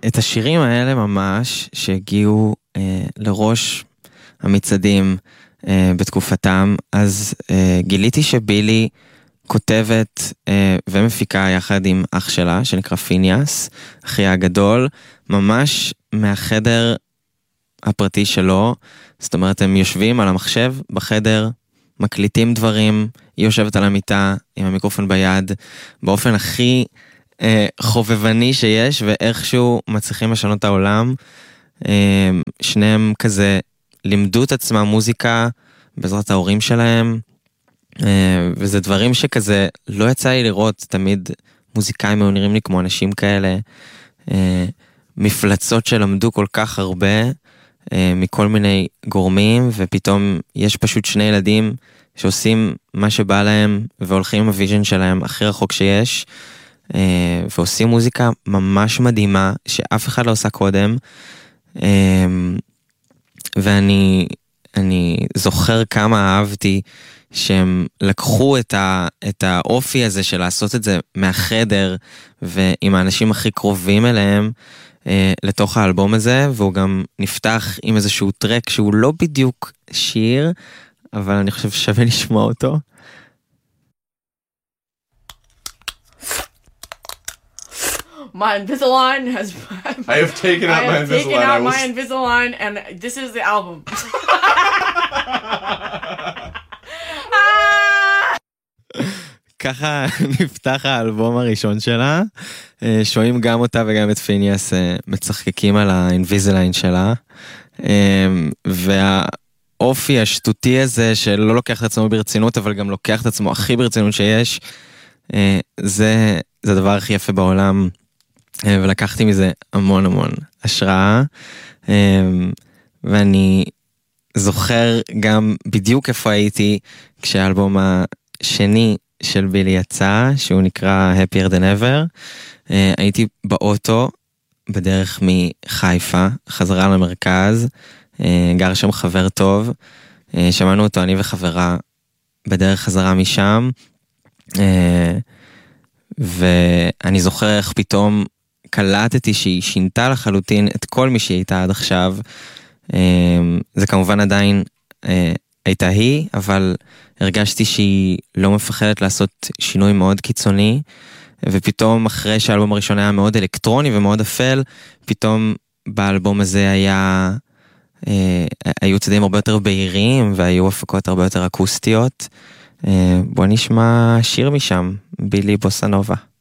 את השירים האלה ממש, שהגיעו לראש המצעדים בתקופתם, אז גיליתי שבילי כותבת ומפיקה יחד עם אח שלה, שנקרא פיניאס, אחי הגדול, ממש מהחדר הפרטי שלו. זאת אומרת, הם יושבים על המחשב בחדר, מקליטים דברים, היא יושבת על המיטה עם המיקרופון ביד, באופן הכי חובבני שיש, ואיכשהו מצליחים לשנות את העולם. שניהם כזה לימדו את עצמם מוזיקה בעזרת ההורים שלהם, וזה דברים שכזה לא יצא לי לראות. תמיד מוזיקאים היו נראים לי כמו אנשים כאלה, מפלצות שלמדו כל כך הרבה מכל מיני גורמים, ופתאום יש פשוט שני ילדים שעושים מה שבא להם והולכים עם הוויז'ן שלהם הכי רחוק שיש, ועושים מוזיקה ממש מדהימה שאף אחד לא עושה קודם. ואני זוכר כמה אהבתי שהם לקחו את האופי הזה של לעשות את זה מהחדר ועם האנשים הכי קרובים אליהם לתוך האלבום הזה, והוא גם נפתח עם איזשהו טרק שהוא לא בדיוק שיר, אבל אני חושב ששווה לשמוע אותו. My Invisalign has... I have taken out my Invisalign. I have taken out my Invisalign, and this is the album. ככה נפתח האלבום הראשון שלה. שומעים גם אותה וגם את פיניאס מצחקקים על האינביזליין שלה. והאופי השטותי הזה שלא לוקח את עצמו ברצינות, אבל גם לוקח את עצמו הכי ברצינות שיש, זה הדבר הכי יפה בעולם. ולקחתי מזה המון המון השראה. ואני זוכר גם בדיוק איפה הייתי כשהאלבום השני של בילי יצא, שהוא נקרא Happier Than Ever. הייתי באוטו בדרך מחיפה, חזרה למרכז, גר שם חבר טוב, שמענו אותו אני וחברה בדרך חזרה משם, ואני זוכר איך פתאום קלטתי שהיא שינתה לחלוטין את כל מי שהיא הייתה עד עכשיו. זה כמובן עדיין הייתה היא, אבל הרגשתי שהיא לא מפחדת לעשות שינוי מאוד קיצוני, ופתאום אחרי שהאלבום הראשון היה מאוד אלקטרוני ומאוד אפל, פתאום באלבום הזה היו צדדים הרבה יותר בהירים, והיו הפקות הרבה יותר אקוסטיות. בוא נשמע שיר משם, בילי בוסה נובה.